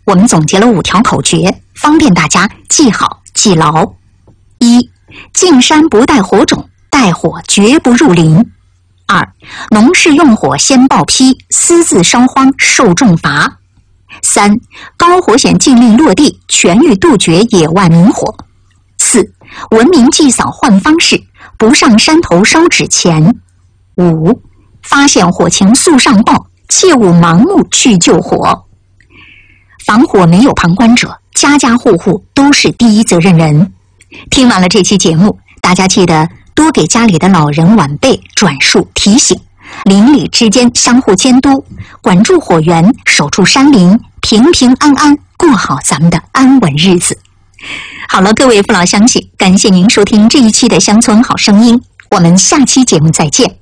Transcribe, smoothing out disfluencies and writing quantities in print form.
我们总结了5条口诀，方便大家记好记牢。1. 进山不带火种，带火绝不入林。2. 农事用火先报批，私自烧荒受重罚。3. 高火险禁令落地，全域杜绝野外明火。4. 文明祭扫换方式，不上山头烧纸钱。5. 发现火情速上报，切勿盲目去救火。防火没有旁观者，家家户户都是第一责任人。听完了这期节目，大家记得多给家里的老人晚辈转述提醒，邻里之间相互监督，管住火源，守住山林，平平安安过好咱们的安稳日子。好了，各位父老乡亲，感谢您收听这一期的乡村好声音，我们下期节目再见。